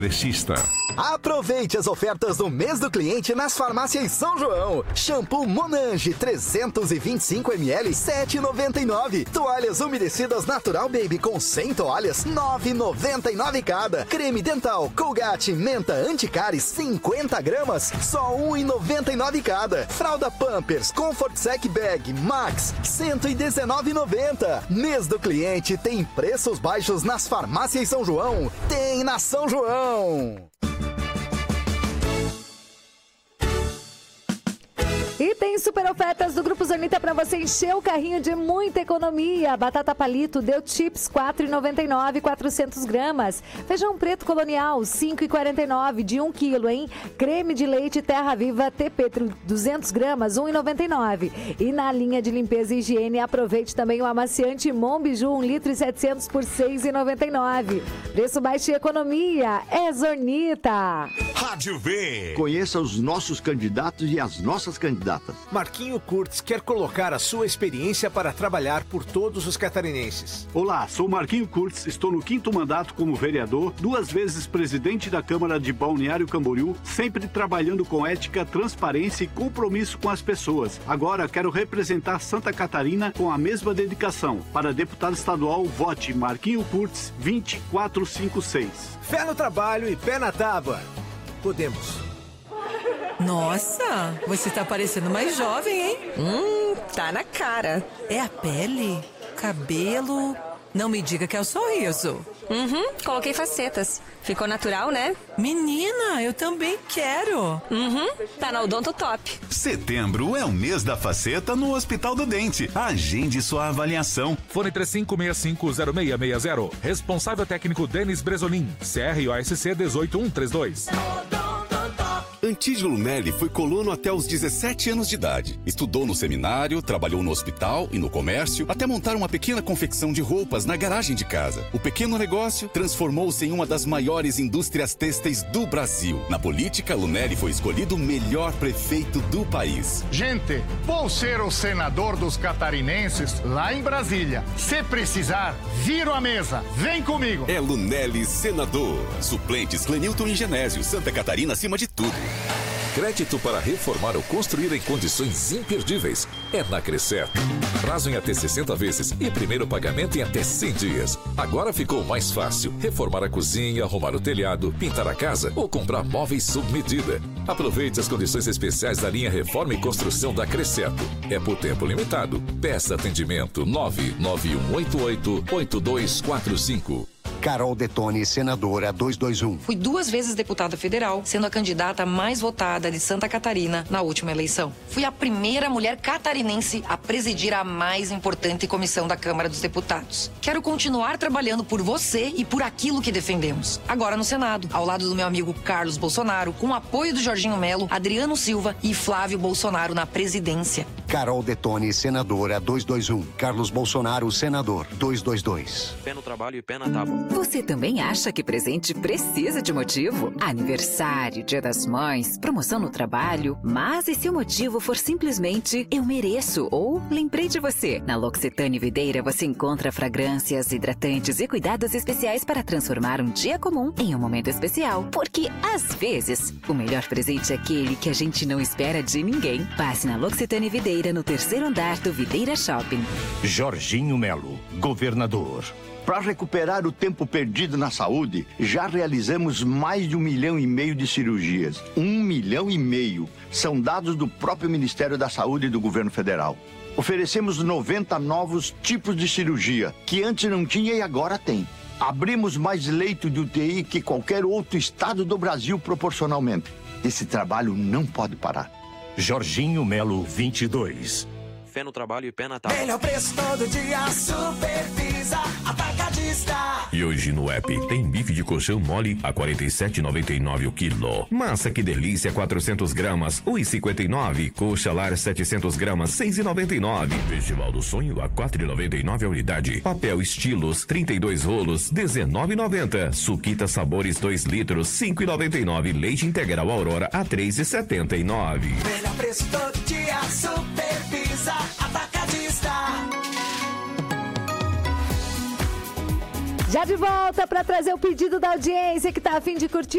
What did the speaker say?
Progressista. Aproveite as ofertas do mês do cliente nas farmácias São João. Shampoo Monange 325 ml 7,99. Toalhas umedecidas Natural Baby com 100 toalhas 9,99 cada. Creme dental Colgate Menta Anticáries 50 gramas só 1,99 cada. Fralda Pampers Comfort Sec Bag Max 119,90. Mês do cliente tem preços baixos nas farmácias São João. Tem na São João. E tem super ofertas do Grupo Zonita para você encher o carrinho de muita economia. Batata palito deu chips 4,99, 400 gramas. Feijão preto colonial 5,49 de 1 quilo, hein? Creme de leite Terra Viva TP 200 gramas 1,99. E na linha de limpeza e higiene aproveite também o amaciante Monbiju 1 litro e 700 por 6,99. Preço baixo e economia é Zonita. Rádio V. Conheça os nossos candidatos e as nossas candidatas. Marquinho Kurtz quer colocar a sua experiência para trabalhar por todos os catarinenses. Olá, sou Marquinho Kurtz, estou no 5º mandato como vereador, 2 vezes presidente da Câmara de Balneário Camboriú, sempre trabalhando com ética, transparência e compromisso com as pessoas. Agora quero representar Santa Catarina com a mesma dedicação. Para deputado estadual, vote Marquinho Kurtz 20456. Fé no trabalho e pé na tábua. Podemos. Nossa, você tá parecendo mais jovem, hein? Tá na cara. É a pele? Cabelo? Não me diga que é o sorriso. Coloquei facetas. Ficou natural, né? Menina, eu também quero. Tá na Odonto Top. Setembro é o mês da faceta no Hospital do Dente. Agende sua avaliação. Fone 35650660. Responsável técnico Denis Bresolim. CROSC 18132. Antídio Lunelli foi colono até os 17 anos de idade. Estudou no seminário, trabalhou no hospital e no comércio, até montar uma pequena confecção de roupas na garagem de casa. O pequeno negócio transformou-se em uma das maiores indústrias têxteis do Brasil. Na política, Lunelli foi escolhido o melhor prefeito do país. Gente, vou ser o senador dos catarinenses lá em Brasília. Se precisar, viro a mesa. Vem comigo. É Lunelli senador. Suplentes Clenilton e Genésio. Santa Catarina acima de tudo. Crédito para reformar ou construir em condições imperdíveis é na Crescer. Prazo em até 60 vezes e primeiro pagamento em até 100 dias. Agora ficou mais fácil reformar a cozinha, arrumar o telhado, pintar a casa ou comprar móveis sob medida. Aproveite as condições especiais da linha Reforma e Construção da Crescerto. É por tempo limitado. Peça atendimento 991888245. Carol Detone, senadora 221. Fui 2 vezes deputada federal, sendo a candidata mais votada de Santa Catarina na última eleição. Fui a primeira mulher catarinense a presidir a mais importante comissão da Câmara dos Deputados. Quero continuar trabalhando por você e por aquilo que defendemos. Agora no Senado, ao lado do meu amigo Carlos Bolsonaro, com o apoio do Jorginho Melo, Adriano Silva e Flávio Bolsonaro na presidência. Carol Detone, senadora 221. Carlos Bolsonaro, senador 222. Pé no trabalho e pé na tábua. Você também acha que presente precisa de motivo? Aniversário, Dia das Mães, promoção no trabalho. Mas e se o motivo for simplesmente eu mereço ou lembrei de você? Na L'Occitane Videira você encontra fragrâncias, hidratantes e cuidados especiais para transformar um dia comum em um momento especial. Porque, às vezes, o melhor presente é aquele que a gente não espera de ninguém. Passe na L'Occitane Videira no 3º andar do Videira Shopping. Jorginho Melo, governador. Para recuperar o tempo perdido na saúde, já realizamos mais de 1,5 milhão de cirurgias. 1,5 milhão. São dados do próprio Ministério da Saúde e do Governo Federal. Oferecemos 90 novos tipos de cirurgia, que antes não tinha e agora tem. Abrimos mais leito de UTI que qualquer outro estado do Brasil proporcionalmente. Esse trabalho não pode parar. Jorginho Melo 22. Fé no trabalho e pé na tábua. Melhor preço todo dia, Supervisa Atacadista. E hoje no app tem bife de colchão mole a R$ 47,99 o quilo. Massa que delícia 400 gramas, R$ 1,59. Coxa lar 700 gramas, R$ 6,99. Festival do Sonho a R$ 4,99 a unidade. Papel estilos 32 rolos, R$ 19,90. Suquita sabores 2 litros, R$ 5,99. Leite integral Aurora a R$ 3,79. Melhor preço todo dia, Supervisa Atacadista. Já de volta para trazer o pedido da audiência que tá a fim de curtir